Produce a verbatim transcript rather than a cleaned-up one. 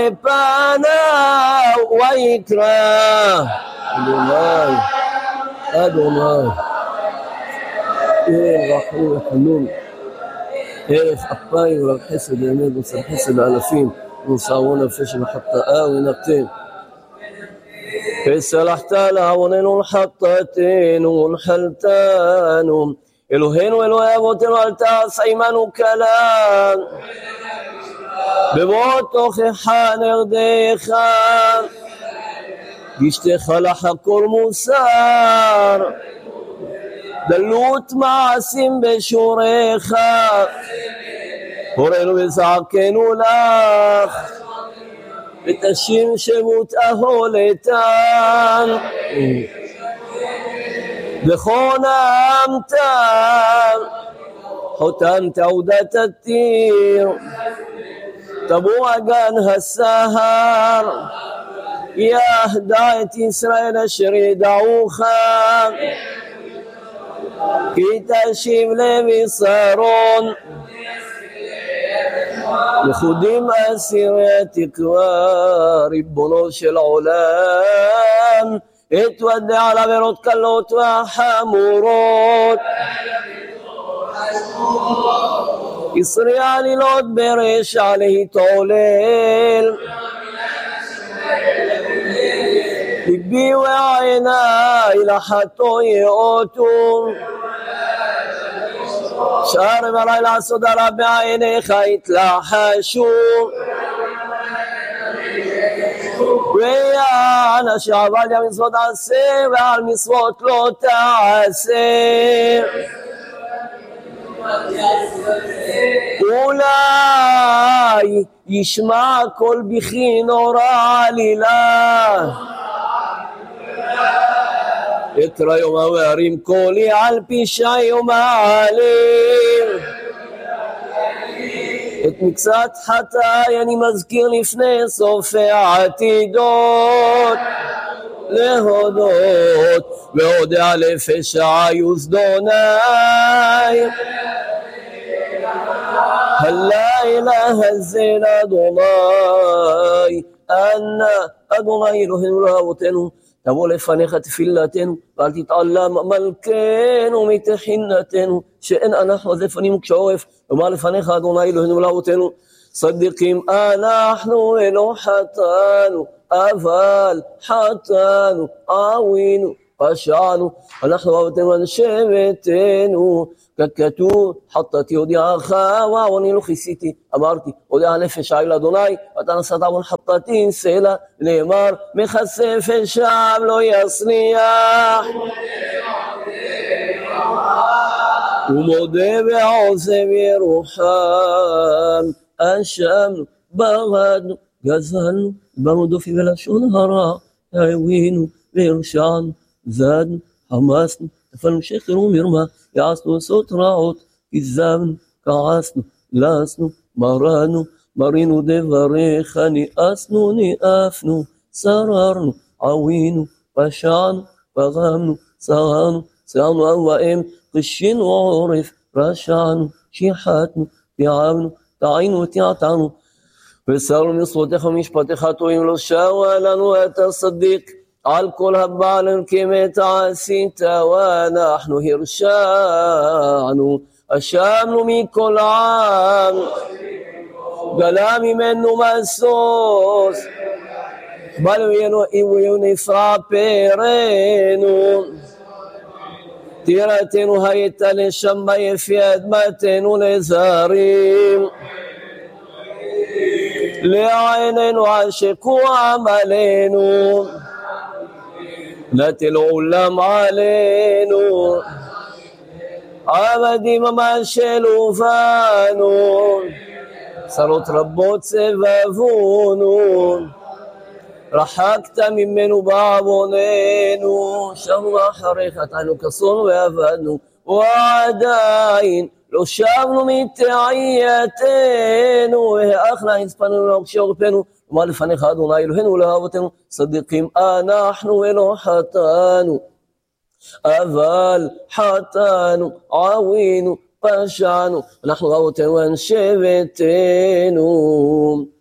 פניו ויקרא אדוני אדוני אל רחום וחנון ערך אפיים ורב חסד אמת וסר חסד האלפים ונשארו נפש וחטאה ונתן فسلحت לעווננו ולחטאתנו ונחלתנו אלוהינו אלוהי אבותינו אל תעשה עמנו קלה בבוא תוכחה נרדך גשתך לך כל מוסר דלות מעשים בשורך הורנו וזעקנו לך ותשיר שמות אהולתן וחונמת חותם תעודת התיר תבוא אגן הסהר יהדה את ישראל אשר ידעוך כי תשיב לבשרון לכודים אסירי התקווה ריבונו של עולם התוודע על עבירות קלות וחמורות ישרי עלילות ברשע להתעולל ליבי ועיניי לחטוא יאותו שער ועלי לעשות הרע בעיניך התלחשו ויען שעבד מצוות עשה ועל מצוות לא תעשה אולי ישמע קול בכי נורא עלילה אקרא יומה וארים קולי על פשעי ומעלים את מקצת חטאי אני מזכיר לפני סוף העתידות להודות והודע לפשעי וזדוני הלילה הזה לאדוני אנא אדוני אלוהינו לאבותינו תבוא לפניך תפילתנו ואל תתעלם מלכנו מתחינתנו שאין אנחנו אז לפנינו כשעורף ומה לפניך אדוני אלוהינו לאבותינו צדיקים אנחנו ולא חטאנו אבל חטאנו עווינו פשענו אנחנו אבותינו אנשי ביתנו ככתוב חטאתי הודיעך ועווני לא כיסיתי אמרתי הודיע לפשעי לאדוני ואתה נשאת עוון חטאתי סלע נאמר מכסה פשעיו לא יצליח ומודה ועוזב ירוחם אשמנו בגדנו גזלנו דיברנו דופי ולשון הרע העווינו והרשענו זדנו חמסנו נפלנו שקר ומרמה יעשנו עשות רעות כזבנו כעסנו לסנו מרנו מרינו דבריך נאסנו נאפנו שררנו עווינו פשענו פגמנו צרנו צרנו אב ואם קשינו עורף רשענו שיחתנו תיעבנו טעינו ותעתענו וסרנו מצוותיך ומשפטיך טועים לא שווה לנו אתה צדיק על כל הבעלים כמת עשית ואנחנו הרשענו אשמנו מכל עם גלה ממנו משוש בלווינו איוויו נפרע פרנו תירתנו הייתה לשם ביפי אדמתנו לזרים לעינינו עשקו עמלנו נטל עולם עלינו עבדים משלו בנו צרות רבות סבבונו רחקת ממנו בעווננו שבנו אחריך תענו כסון ועבדנו ועדיין לא שבנו מתעייתנו והאחנה הצפנו לעוקשי עורפנו ומה לפניך אדוני אלוהינו לאהבותינו צדיקים אנחנו ולא חטאנו אבל חטאנו עווינו פשענו אנחנו אבותינו אנשי ביתנו